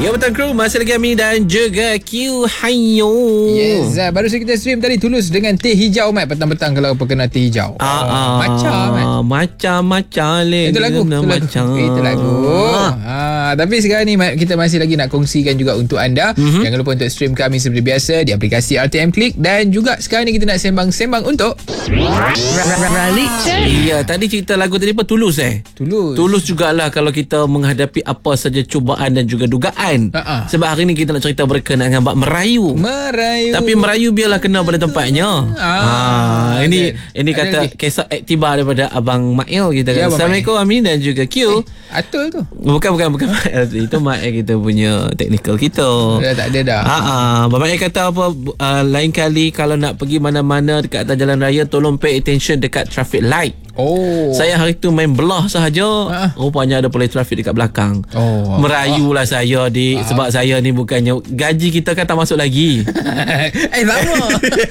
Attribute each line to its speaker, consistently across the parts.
Speaker 1: Ya, betul kru. Masih lagi Ami dan juga Q. Hayo.
Speaker 2: Yes, baru saja kita stream tadi Tulus dengan teh hijau, Mat. Petang-petang kalau perkena teh hijau. Macam, Mat.
Speaker 1: Macam-macam
Speaker 2: Itu lagu. Itu lagu. Tapi sekarang ni, Mat, kita masih lagi nak kongsikan juga untuk anda. Jangan lupa untuk stream kami seperti biasa di aplikasi RTM Click. Dan juga sekarang ni kita nak sembang-sembang untuk
Speaker 3: Rally Check.
Speaker 1: Ya, tadi cerita lagu tadi apa? Tulus Tulus jugalah kalau kita menghadapi apa saja cubaan dan juga dugaan. Sebab hari ni kita nak cerita berkenaan dengan bab merayu. Tapi merayu biarlah kena pada tempatnya. Ini kata kisah aktibar daripada Abang Mail kita. Ya, Assalamualaikum Amin dan juga Q.
Speaker 2: Atul tu.
Speaker 1: Bukan Mail. Itu Mail kita punya teknikal kita.
Speaker 2: Tak ada dah.
Speaker 1: Abang Mail kata apa, lain kali kalau nak pergi mana-mana dekat atas jalan raya, tolong pay attention dekat traffic light. Saya hari tu main belah sahaja. Rupanya ada polis trafik dekat belakang. Merayulah saya sebab saya ni bukannya, gaji kita kan tak masuk lagi.
Speaker 2: Sama.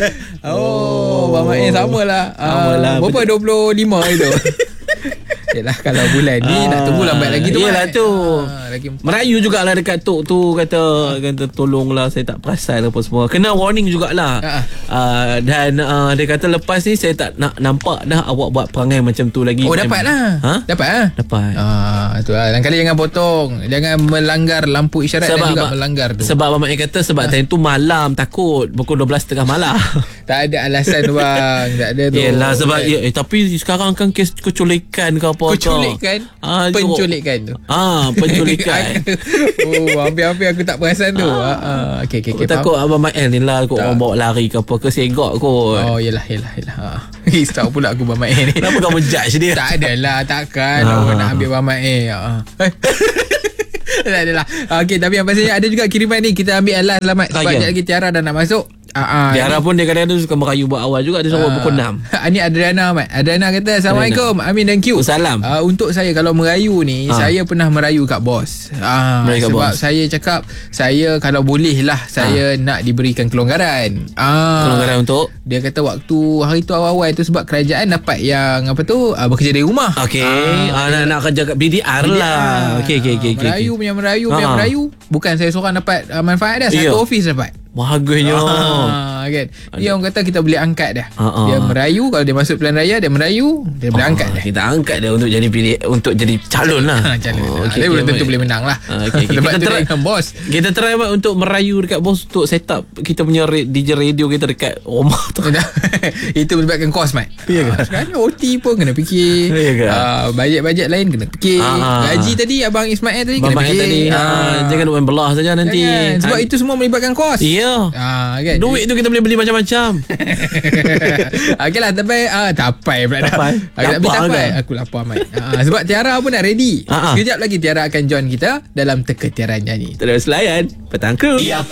Speaker 2: Abang Mak sama lah. Berapa 25 itu. Yalah, kalau bulan ni nak tunggu lambat lagi tu.
Speaker 1: Yalah tu. Merayu jugalah dekat tok tu, kata tolonglah, saya tak perasan apa semua. Kena warning jugalah. Dan dia kata lepas ni saya tak nak nampak dah awak buat perangai macam tu lagi.
Speaker 2: Dapat lah. Dapat. Itulah. Lain kali jangan potong. Jangan melanggar lampu isyarat dan juga melanggar tu.
Speaker 1: Sebab Abang Mak kata sebab time tu malam, takut pukul 12.30 malam.
Speaker 2: Tak ada alasan bang. Tak ada tu.
Speaker 1: Yelah sebab tapi sekarang kan kes keculikan ke apa.
Speaker 2: Penculikan tu.
Speaker 1: Penculikan.
Speaker 2: Hampir-hampir aku tak perasan tu. Okay,
Speaker 1: takut Abang Mael ni lah orang bawa lari ke apa, ke segak kot.
Speaker 2: Yelah. Start pula aku Abang Mael ni.
Speaker 1: Kenapa kamu judge dia?
Speaker 2: Tak adalah, takkan orang nak ambil Abang Mael. Tak adalah. Okay, tapi yang pastinya ada juga kiriman ni. Kita ambil alas lah, Mat. Sebab lagi Tiara dah nak masuk.
Speaker 1: Tiara pun dia kadang-kadang suka merayu buat awal juga. Dia suruh pukul 6.
Speaker 2: Ini Adriana, Mat. Adriana kata Assalamualaikum Amin dan Q.
Speaker 1: Salam.
Speaker 2: Untuk saya kalau merayu ni, saya pernah merayu kat bos. Sebab saya cakap, saya kalau boleh lah, saya nak diberikan kelonggaran.
Speaker 1: Kelonggaran untuk?
Speaker 2: Dia kata waktu hari tu awal-awal tu sebab kerajaan dapat yang bekerja dari rumah.
Speaker 1: Nak kerja kat BDR lah. Merayu. Bukan saya seorang dapat manfaat dah. Satu office dapat. Bagusnya.
Speaker 2: Kan? Dia orang kata kita boleh angkat dah. Dia merayu, kalau dia masuk pilihan raya, dia merayu, dia boleh angkat dah.
Speaker 1: Kita angkat dia untuk jadi calon lah.
Speaker 2: Dia belum tentu boleh menang lah.
Speaker 1: Kita try
Speaker 2: dengan bos.
Speaker 1: Kita try untuk merayu dekat bos untuk set up kita punya DJ radio kita dekat rumah tu.
Speaker 2: Itu melibatkan kos, Mat. Sekarang OT pun kena fikir. Bajet-bajet lain kena fikir. Gaji tadi Abang Ismail tadi kena fikir.
Speaker 1: Jangan main belah saja nanti.
Speaker 2: Sebab itu semua melibatkan kos.
Speaker 1: Kan? Duit tu kita boleh beli macam-macam.
Speaker 2: Okeylah, tapai pula dah. Tapai. Aku lapar, Mat. Sebab Tiara pun dah ready. Sekejap lagi Tiara akan join kita dalam Teka Tiara Nyanyi.
Speaker 1: Terus layan Petang Kru.